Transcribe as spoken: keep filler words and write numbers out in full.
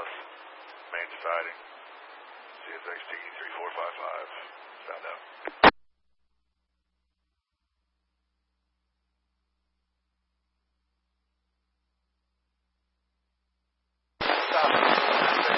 Dallas, main siding, C S X T three four five five, sound out.